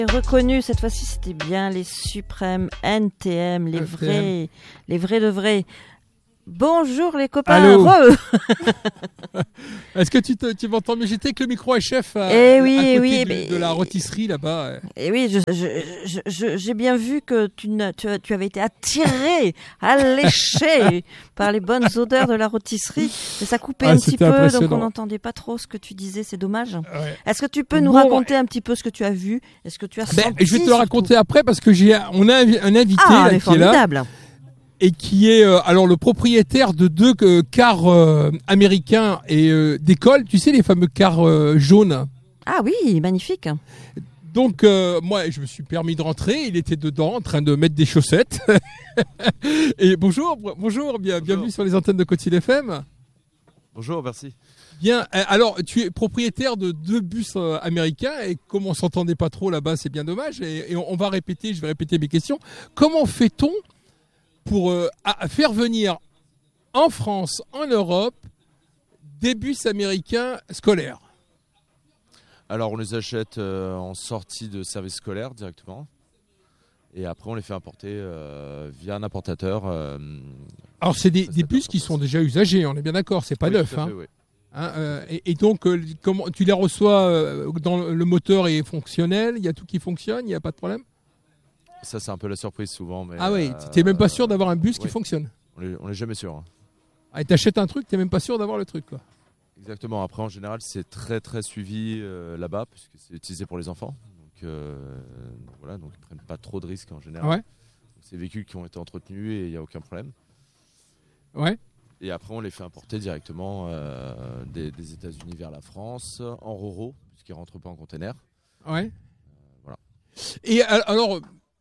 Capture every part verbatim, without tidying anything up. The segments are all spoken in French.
Reconnu, cette fois-ci, c'était bien les suprêmes N T M, les vrais, les vrais de vrais. Bonjour les copains. Allô. Est-ce que tu, te, tu m'entends mieux? J'étais avec le micro H F à, eh oui, à côté oui, de, mais... de la rôtisserie là-bas. Et eh oui, je, je, je, je, j'ai bien vu que tu, tu, tu avais été attiré, alléché par les bonnes odeurs de la rôtisserie. Mais ça coupait ah, un petit peu, donc on n'entendait pas trop ce que tu disais. C'est dommage. Ouais. Est-ce que tu peux nous bon, raconter ouais. un petit peu ce que tu as vu? Est-ce que tu as ben, senti? Je vais te le raconter après parce que j'ai, on a un invité ah, là, qui est là. Et qui est euh, alors le propriétaire de deux euh, cars euh, américains et euh, d'école, tu sais les fameux cars euh, jaunes. Ah oui, magnifique. Donc euh, moi je me suis permis de rentrer, il était dedans en train de mettre des chaussettes. Et bonjour, bonjour, bien, bonjour, bienvenue sur les antennes de Côte-Île F M. Bonjour, merci. Bien, alors tu es propriétaire de deux bus euh, américains et comme on s'entendait pas trop là-bas, c'est bien dommage. Et, et on, on va répéter, je vais répéter mes questions. Comment fait-on pour euh, à faire venir en France, en Europe, des bus américains scolaires? Alors on les achète euh, en sortie de service scolaire directement. Et après on les fait importer euh, via un importateur. Euh, Alors c'est des, des bus qui sont déjà usagés, on est bien d'accord, c'est pas oui, neuf. Hein. Fait, oui. Hein, euh, et, et donc euh, comment, tu les reçois euh, dans le moteur est fonctionnel, il y a tout qui fonctionne, il n'y a pas de problème? Ça, c'est un peu la surprise souvent. Mais ah oui, euh, tu n'es même pas sûr d'avoir un bus oui. qui fonctionne. On n'est jamais sûr. Hein. Ah, et tu achètes un truc, tu n'es même pas sûr d'avoir le truc. Quoi. Exactement. Après, en général, c'est très très suivi euh, là-bas, puisque c'est utilisé pour les enfants. Donc, euh, donc voilà, donc ils ne prennent pas trop de risques en général. Ouais. C'est des véhicules qui ont été entretenus et il n'y a aucun problème. Ouais. Et après, on les fait importer directement euh, des, des États-Unis vers la France, en Roro, puisqu'ils ne rentrent pas en container. Ouais. Euh, voilà. Et alors...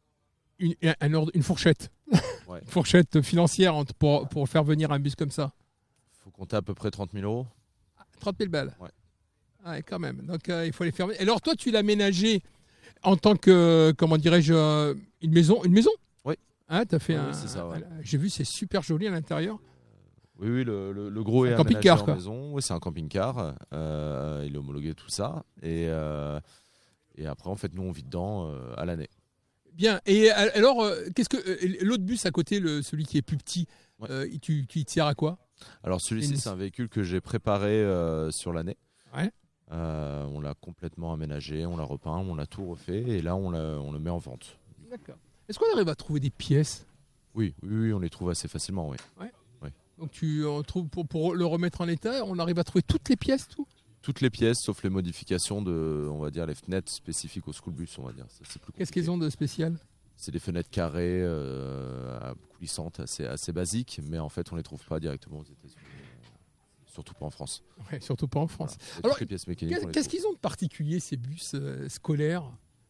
Une, une, une fourchette, ouais. Une fourchette financière pour, pour faire venir un bus comme ça. Il faut compter à peu près trente mille euros. trente mille balles. Ouais. Ah, ouais, quand même. Donc euh, il faut les faire venir. Alors toi, tu l'as aménagé en tant que, comment dirais-je, euh, une maison, une maison. Oui. Hein, t'as fait oui, un. Oui, c'est ça, ouais. J'ai vu, c'est super joli à l'intérieur. Euh, oui, oui, le, le, le gros est, est aménagé en quoi. Maison. Oui, c'est un camping-car. Euh, il est homologué tout ça. Et, euh, et après, en fait, nous on vit dedans euh, à l'année. Bien. Et alors, euh, qu'est-ce que euh, l'autre bus à côté, le, celui qui est plus petit, ouais. euh, tu, tu y sers à quoi? Alors celui-ci, c'est un véhicule que j'ai préparé euh, sur l'année. Ouais. Euh, on l'a complètement aménagé, on l'a repeint, on l'a tout refait, et là, on, on le met en vente. D'accord. Est-ce qu'on arrive à trouver des pièces? Oui, oui, oui, on les trouve assez facilement, oui. Ouais. Oui. Donc tu on trouve pour, pour le remettre en état, on arrive à trouver toutes les pièces, tout? Toutes les pièces, sauf les modifications de, on va dire, les fenêtres spécifiques au school bus, on va dire. Qu'est-ce qu'ils ont de spécial? C'est des fenêtres carrées, euh, coulissantes, assez, assez basiques, mais en fait, on les trouve pas directement aux États-Unis, euh, surtout pas en France. Ouais, surtout pas en France. Voilà. Alors, les pièces mécaniques, qu'est-ce, qu'est-ce qu'ils ont de particulier ces bus euh, scolaires?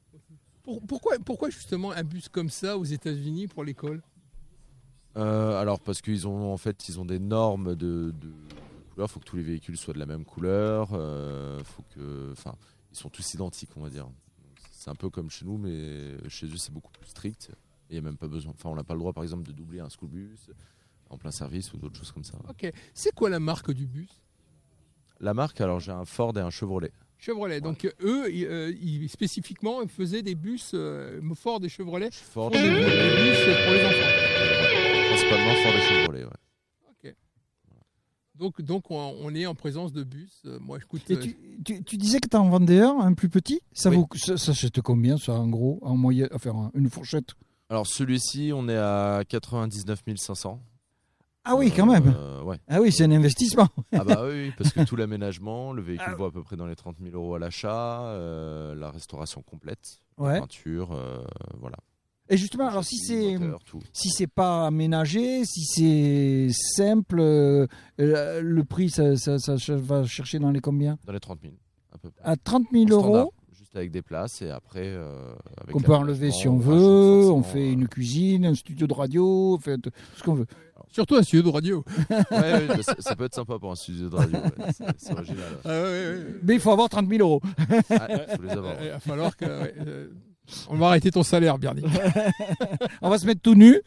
pour, pourquoi, pourquoi justement un bus comme ça aux États-Unis pour l'école? euh, Alors parce qu'ils ont en fait, ils ont des normes de, de il faut que tous les véhicules soient de la même couleur, euh, faut que, enfin, ils sont tous identiques, on va dire. C'est un peu comme chez nous, mais chez eux c'est beaucoup plus strict. Et il n'y a même pas besoin. Enfin, on n'a pas le droit, par exemple, de doubler un school bus en plein service ou d'autres choses comme ça. Ok. C'est quoi la marque du bus? La marque, alors j'ai un Ford et un Chevrolet. Chevrolet. Ouais. Donc eux, ils, euh, ils, spécifiquement, faisaient des bus euh, Ford et Chevrolet. Ford et Chevrolet. Des bus pour les enfants. Principalement Ford et Chevrolet, ouais. Donc, donc on, on est en présence de bus. Euh, moi, écoute, et euh... tu, tu, tu disais que tu en vendais un, un plus petit. Ça, oui. vaut, ça, ça achète combien, ça, en gros, en moyenne, enfin, une fourchette? Alors, celui-ci, on est à quatre-vingt-dix-neuf mille cinq cents. Ah oui, quand même. Euh, ouais. Ah oui, c'est un investissement. Ah bah oui, parce que tout l'aménagement, le véhicule ah. vaut à peu près dans les trente mille euros à l'achat, euh, la restauration complète, ouais. la peinture, euh, voilà. Et justement, alors si c'est si c'est pas aménagé, si c'est simple, euh, le prix ça, ça, ça va chercher dans les combien? Dans les trente mille, à peu près. À trente mille euros. Juste avec des places et après. Euh, avec on peut enlever si on, on veut, on fait une cuisine, un studio de radio, on fait tout ce qu'on veut. Alors, surtout un studio de radio. ouais, ouais bah, ça, ça peut être sympa pour un studio de radio. Ouais, c'est, c'est original. Ah, ouais, ouais. Mais il faut avoir trente mille euros. Ah, il faut les avoir. Il va falloir que. Ouais, euh... On va arrêter ton salaire, Bernie. On va se mettre tout nu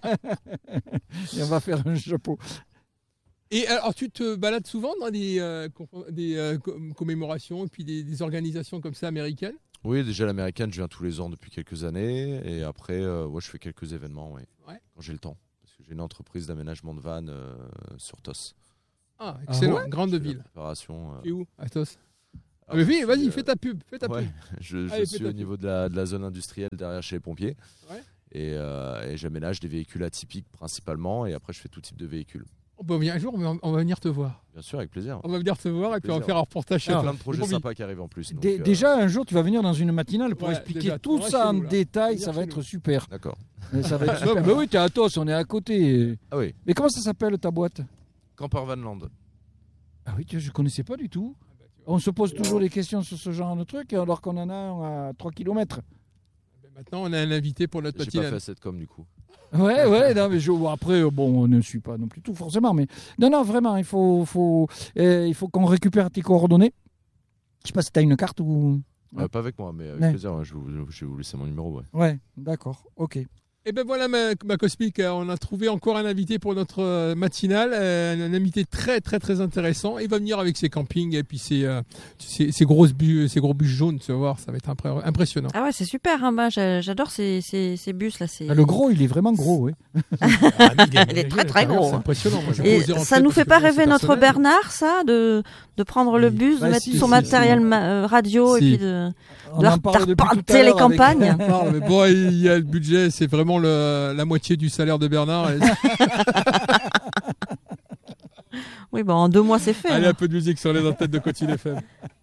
et on va faire un chapeau. Et alors, tu te balades souvent dans des, euh, des euh, commémorations et puis des, des organisations comme ça américaines? Oui, déjà l'américaine, je viens tous les ans depuis quelques années. Et après, euh, ouais, je fais quelques événements, oui, ouais. quand j'ai le temps. Parce que j'ai une entreprise d'aménagement de vannes euh, sur T O S. Ah, excellent, ah ouais grande ville. Préparation. Euh... Et où à T O S? Ah, mais oui, vas-y, euh... fais ta pub. Fais ta ouais, pub. je, je Allez, suis au pub. niveau de la, de la zone industrielle derrière chez les pompiers. Ouais. Et, euh, et j'aménage des véhicules atypiques principalement. Et après, je fais tout type de véhicules. On peut venir un jour, mais on va venir te voir. Bien sûr, avec plaisir. On va venir te voir et puis on va faire un reportage. Il y a plein de projets sympas qui arrivent en plus. Donc, D- euh... Déjà, un jour, tu vas venir dans une matinale pour ouais, expliquer déjà, tout ça en nous, détail. Ça va être nous. super. D'accord. Mais ça va être super. Mais oui, t'es à Tos, on est à côté. Ah oui. Mais comment ça s'appelle ta boîte? Camper Vanland. Ah oui, je connaissais pas du tout. On se pose toujours des questions sur ce genre de truc alors qu'on en a à trois kilomètres. Maintenant, on a un invité pour notre matinale. J'ai pas fait cette com du coup. Ouais, ouais, non, mais je, après, bon, on ne suit pas non plus tout forcément, mais non, non, vraiment, il faut, faut, euh, il faut qu'on récupère tes coordonnées. Je sais pas si tu as une carte ou. Euh, pas avec moi, mais avec ouais. plaisir, ouais, je, vais vous, je vais vous laisser mon numéro. Ouais, ouais d'accord, ok. Et ben voilà ma, ma Cosmic, on a trouvé encore un invité pour notre matinale, un invité très très très intéressant. Il va venir avec ses campings et puis ses, ses, ses grosses bus, ses gros bus jaunes, tu vas voir, ça va être impressionnant. Ah ouais, c'est super, hein, bah, j'adore ces, ces, ces bus là. Ah, le gros, il est vraiment gros, oui. Ah, Miguel, il est très très gros. C'est impressionnant. Moi, et ça nous fait pas rêver notre Bernard, ça, de de prendre le bus, bah, de mettre si, son si, matériel si. Ma, radio si. et puis de de arpenter les campagnes. Avec... parle, mais bon, il y a le budget, c'est vraiment le, la moitié du salaire de Bernard. Oui, bon, en deux mois, c'est fait. Allez, hein. Un peu de musique sur les antennes de Cotine F M.